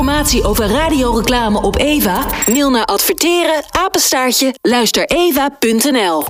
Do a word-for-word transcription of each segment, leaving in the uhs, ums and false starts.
informatie over radioreclame op Eva? Mail naar adverteren apenstaartje luistereva punt n l.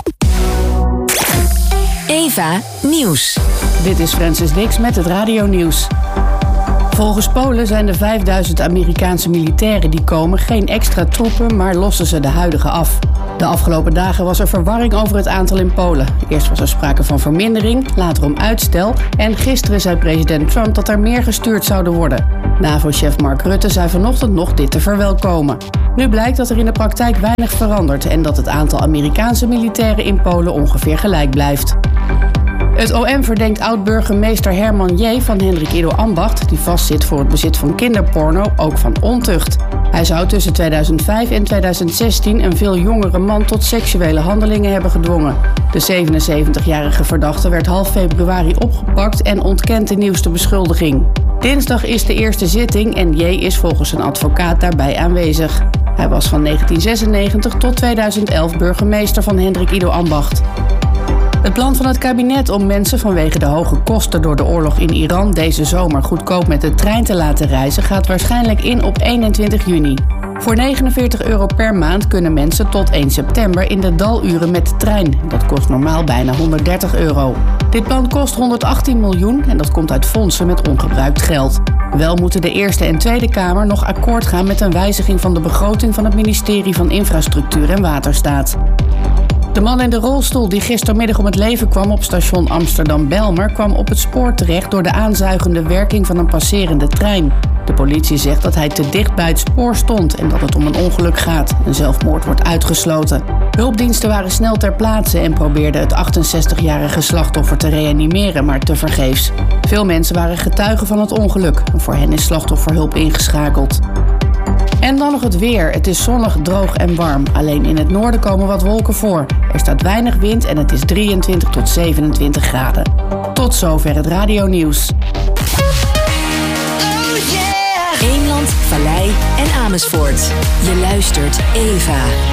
Eva Nieuws. Dit is Francis Dix met het Radio Nieuws. Volgens Polen zijn de vijfduizend Amerikaanse militairen die komen geen extra troepen, maar lossen ze de huidige af. De afgelopen dagen was er verwarring over het aantal in Polen. Eerst was er sprake van vermindering, later om uitstel en gisteren zei president Trump dat er meer gestuurd zouden worden. NAVO-chef Mark Rutte zei vanochtend nog dit te verwelkomen. Nu blijkt dat er in de praktijk weinig verandert en dat het aantal Amerikaanse militairen in Polen ongeveer gelijk blijft. Het O M verdenkt oud-burgemeester Herman J. van Hendrik Ido Ambacht, die vastzit voor het bezit van kinderporno, ook van ontucht. Hij zou tussen tweeduizend vijf en tweeduizend zestien een veel jongere man tot seksuele handelingen hebben gedwongen. De zevenenzeventigjarige verdachte werd half februari opgepakt en ontkent de nieuwste beschuldiging. Dinsdag is de eerste zitting en J. is volgens zijn advocaat daarbij aanwezig. Hij was van negentien zesennegentig tot tweeduizend elf burgemeester van Hendrik Ido Ambacht. Het plan van het kabinet om mensen vanwege de hoge kosten door de oorlog in Iran deze zomer goedkoop met de trein te laten reizen gaat waarschijnlijk in op eenentwintig juni. Voor negenenveertig euro per maand kunnen mensen tot één september in de daluren met de trein. Dat kost normaal bijna honderddertig euro. Dit plan kost honderdachttien miljoen en dat komt uit fondsen met ongebruikt geld. Wel moeten de Eerste en Tweede Kamer nog akkoord gaan met een wijziging van de begroting van het ministerie van Infrastructuur en Waterstaat. De man in de rolstoel die gistermiddag om het leven kwam op station Amsterdam-Belmer kwam op het spoor terecht door de aanzuigende werking van een passerende trein. De politie zegt dat hij te dicht bij het spoor stond en dat het om een ongeluk gaat. Een zelfmoord wordt uitgesloten. Hulpdiensten waren snel ter plaatse en probeerden het achtenzestigjarige slachtoffer te reanimeren, maar tevergeefs. Veel mensen waren getuigen van het ongeluk. Voor hen is slachtofferhulp ingeschakeld. En dan nog het weer. Het is zonnig, droog en warm. Alleen in het noorden komen wat wolken voor. Er staat weinig wind en het is drieëntwintig tot zevenentwintig graden. Tot zover het Radio Nieuws. Eemland, Vallei en Amersfoort. Je luistert Eva.